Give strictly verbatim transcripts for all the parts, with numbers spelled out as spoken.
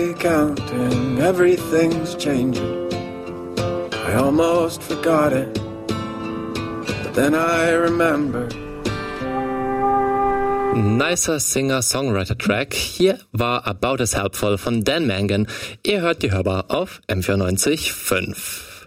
Counting, everything's changing. I almost forgot it, but then I remember. Nicer Singer-Songwriter-Track. Hier war About As Helpful von Dan Mangan. Ihr hört die Hörbar auf M vierundneunzig Komma fünf.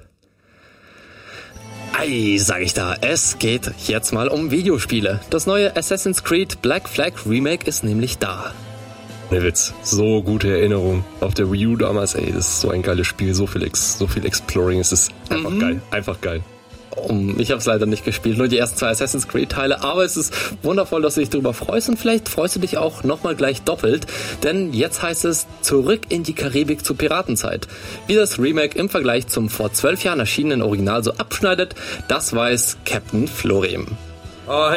Ei, sag ich da, es geht jetzt mal um Videospiele. Das neue Assassin's Creed Black Flag Remake ist nämlich da. Ne Witz, so gute Erinnerung. Auf der Wii U damals, ey, das ist so ein geiles Spiel, so viel, Ex- so viel Exploring, es ist einfach mhm. geil, einfach geil. Um, ich habe es leider nicht gespielt, nur die ersten zwei Assassin's Creed Teile, aber es ist wundervoll, dass du dich darüber freust und vielleicht freust du dich auch nochmal gleich doppelt, denn jetzt heißt es zurück in die Karibik zur Piratenzeit. Wie das Remake im Vergleich zum vor zwölf Jahren erschienenen Original so abschneidet, das weiß Captain Florem. Ach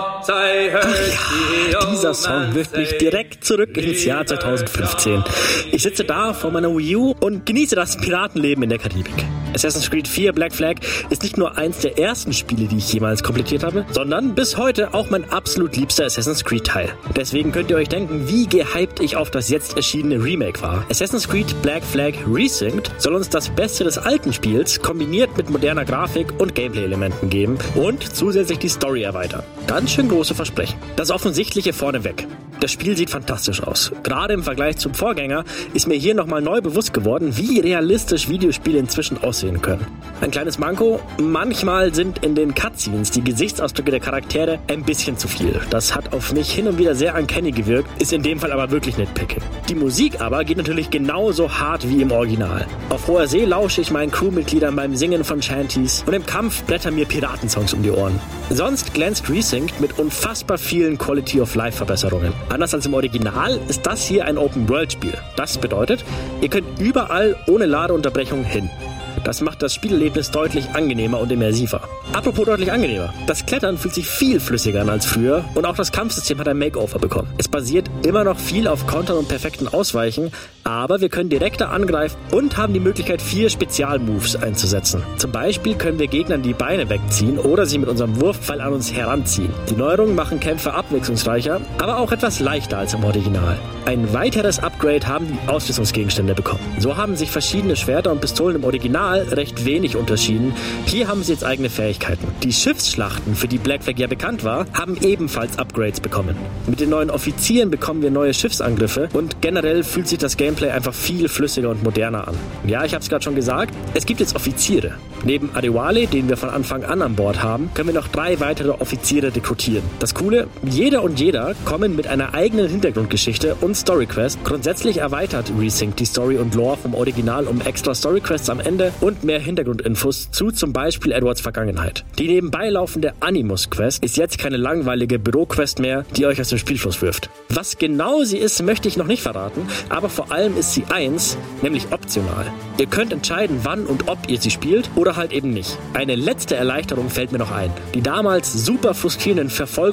ja, dieser Song wirft mich direkt zurück ins Jahr zweitausendfünfzehn. Ich sitze da vor meiner Wii U und genieße das Piratenleben in der Karibik. Assassin's Creed vier Black Flag ist nicht nur eins der ersten Spiele, die ich jemals komplettiert habe, sondern bis heute auch mein absolut liebster Assassin's Creed Teil. Deswegen könnt ihr euch denken, wie gehypt ich auf das jetzt erschienene Remake war. Assassin's Creed Black Flag Resynced soll uns das Beste des alten Spiels kombiniert mit moderner Grafik und Gameplay-Elementen geben und zusätzlich die Story erweitern. Ganz schön große Versprechen. Das Offensichtliche vorneweg. Das Spiel sieht fantastisch aus. Gerade im Vergleich zum Vorgänger ist mir hier nochmal neu bewusst geworden, wie realistisch Videospiele inzwischen aussehen können. Ein kleines Manko, manchmal sind in den Cutscenes die Gesichtsausdrücke der Charaktere ein bisschen zu viel. Das hat auf mich hin und wieder sehr uncanny gewirkt, ist in dem Fall aber wirklich nitpicking. Die Musik aber geht natürlich genauso hart wie im Original. Auf hoher See lausche ich meinen Crewmitgliedern beim Singen von Shanties und im Kampf brettern mir Piratensongs um die Ohren. Sonst glänzt Resynced mit unfassbar vielen Quality-of-Life-Verbesserungen. Anders als im Original ist das hier ein Open-World-Spiel. Das bedeutet, ihr könnt überall ohne Ladeunterbrechung hin. Das macht das Spielerlebnis deutlich angenehmer und immersiver. Apropos deutlich angenehmer. Das Klettern fühlt sich viel flüssiger an als früher und auch das Kampfsystem hat ein Makeover bekommen. Es basiert immer noch viel auf Kontern und perfekten Ausweichen, aber wir können direkter angreifen und haben die Möglichkeit, vier Spezialmoves einzusetzen. Zum Beispiel können wir Gegnern die Beine wegziehen oder sie mit unserem Wurfpfeil an uns heranziehen. Die Neuerungen machen Kämpfe abwechslungsreicher, aber auch etwas leichter als im Original. Ein weiteres Upgrade haben die Ausrüstungsgegenstände bekommen. So haben sich verschiedene Schwerter und Pistolen im Original recht wenig unterschieden. Hier haben sie jetzt eigene Fähigkeiten. Die Schiffsschlachten, für die Black Flag ja bekannt war, haben ebenfalls Upgrades bekommen. Mit den neuen Offizieren bekommen wir neue Schiffsangriffe und generell fühlt sich das Gameplay einfach viel flüssiger und moderner an. Ja, ich habe es gerade schon gesagt, es gibt jetzt Offiziere. Neben Adewale, den wir von Anfang an an Bord haben, können wir noch drei weitere Offiziere rekrutieren. Das Coole, jeder und jeder kommen mit einer eigenen Hintergrundgeschichte und Storyquest. Grundsätzlich erweitert Resynced die Story und Lore vom Original um extra Storyquests am Ende und mehr Hintergrundinfos zu zum Beispiel Edwards Vergangenheit. Die nebenbei laufende Animus-Quest ist jetzt keine langweilige Büroquest mehr, die euch aus dem Spielfluss wirft. Was genau sie ist, möchte ich noch nicht verraten, aber vor allem ist sie eins, nämlich optional. Ihr könnt entscheiden, wann und ob ihr sie spielt oder halt eben nicht. Eine letzte Erleichterung fällt mir noch ein. Die damals super frustrierenden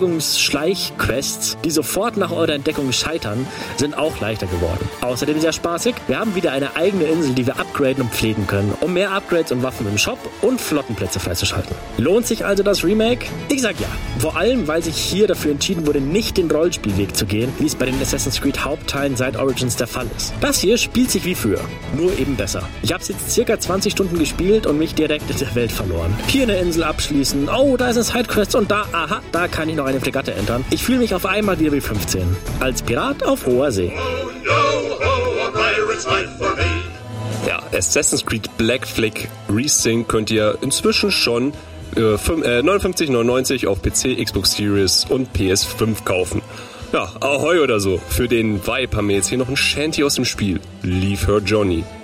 Verfolgungs-Schleich-Quests, die sofort nach eurer Entdeckung scheitern, sind auch leichter geworden. Außerdem sehr spaßig, wir haben wieder eine eigene Insel, die wir upgraden und pflegen können, um mehr Upgrades und Waffen im Shop und Flottenplätze freizuschalten. Lohnt sich also das Remake? Ich sag ja. Vor allem, weil sich hier dafür entschieden wurde, nicht den Rollspielweg zu gehen, wie es bei den Assassin's Creed Hauptteilen seit Origins der Fall ist. Das hier spielt sich wie früher, nur eben besser. Ich habe es jetzt circa zwanzig Stunden gespielt und mich direkt in der Welt verloren. Hier eine Insel abschließen, oh, da ist ein Sidequest und da, aha, da kann ich noch eine Fregatte entern. Ich fühle mich auf einmal wieder wie fünfzehn. Als Pirat auf hoher See. Oh, yo, ho, a pirate's life for me. Ja, Assassin's Creed Black Flag Resync könnt ihr inzwischen schon äh, neunundfünfzig neunundneunzig auf P C, Xbox Series und P S fünf kaufen. Ja, Ahoi oder so. Für den Vibe haben wir jetzt hier noch ein Shanty aus dem Spiel. Leave Her Johnny.